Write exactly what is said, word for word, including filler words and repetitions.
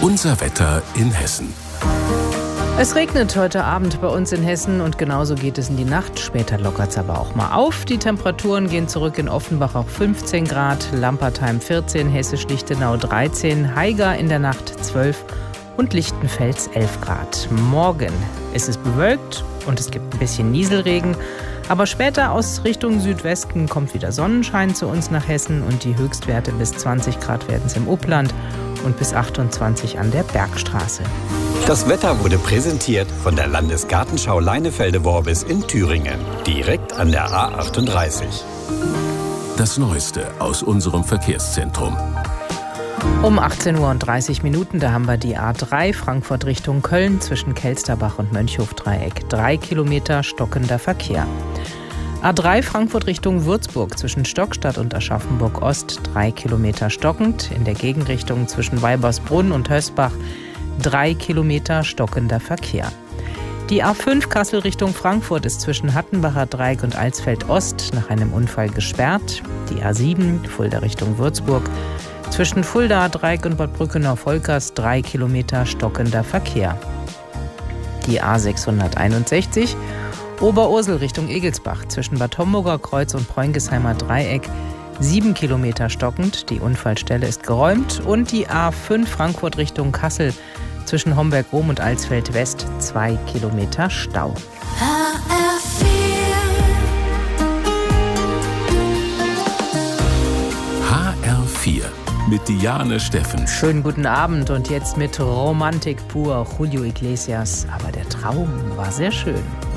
Unser Wetter in Hessen. Es regnet heute Abend bei uns in Hessen und genauso geht es in die Nacht. Später lockert es aber auch mal auf. Die Temperaturen gehen zurück in Offenbach auf fünfzehn Grad, Lampertheim vierzehn, Hessisch-Lichtenau dreizehn, Haiger in der Nacht zwölf und Lichtenfels elf Grad. Morgen ist es bewölkt und es gibt ein bisschen Nieselregen. Aber später aus Richtung Südwesten kommt wieder Sonnenschein zu uns nach Hessen und die Höchstwerte bis zwanzig Grad werden es im Upland und bis achtundzwanzig an der Bergstraße. Das Wetter wurde präsentiert von der Landesgartenschau Leinefelde-Worbis in Thüringen, direkt an der A achtunddreißig. Das Neueste aus unserem Verkehrszentrum. Um achtzehn Uhr und dreißig Minuten, da haben wir die A drei Frankfurt Richtung Köln zwischen Kelsterbach und Mönchhof-Dreieck. Drei Kilometer stockender Verkehr. A drei Frankfurt Richtung Würzburg zwischen Stockstadt und Aschaffenburg Ost. Drei Kilometer stockend. In der Gegenrichtung zwischen Weibersbrunn und Hösbach. Drei Kilometer stockender Verkehr. Die A fünf Kassel Richtung Frankfurt ist zwischen Hattenbacher Dreieck und Alsfeld Ost nach einem Unfall gesperrt. Die A sieben Fulda Richtung Würzburg. Zwischen Fulda Dreieck und Bad Brückenau-Volkers drei Kilometer stockender Verkehr. Die A sechshunderteinundsechzig Oberursel Richtung Egelsbach zwischen Bad Homburger Kreuz und Preungesheimer Dreieck sieben Kilometer stockend. Die Unfallstelle ist geräumt. Und die A fünf Frankfurt Richtung Kassel zwischen Homberg-Rom und Alsfeld West zwei Kilometer Stau. H R vier mit Diane Steffens. Schönen guten Abend und jetzt mit Romantik pur, Julio Iglesias. Aber der Traum war sehr schön.